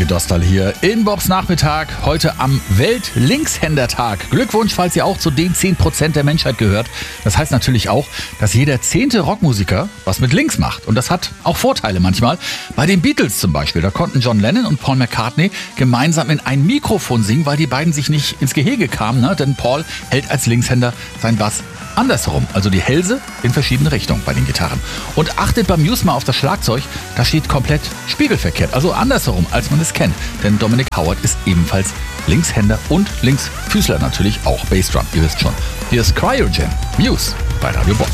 Dostal hier in Bobs Nachmittag, heute am Welt-Linkshänder-Tag. Glückwunsch, falls ihr auch zu den 10% der Menschheit gehört. Das heißt natürlich auch, dass jeder 10. Rockmusiker was mit links macht. Und das hat auch Vorteile manchmal. Bei den Beatles zum Beispiel, da konnten John Lennon und Paul McCartney gemeinsam in ein Mikrofon singen, weil die beiden sich nicht ins Gehege kamen. Ne? Denn Paul hält als Linkshänder sein Bass andersherum, also die Hälse in verschiedene Richtungen bei den Gitarren. Und achtet beim Muse mal auf das Schlagzeug, da steht komplett spiegelverkehrt, also andersherum, als man es kennt. Denn Dominic Howard ist ebenfalls Linkshänder und Linksfüßler natürlich auch Bassdrum, ihr wisst schon. Hier ist Cryogen, Muse bei Radio Bob.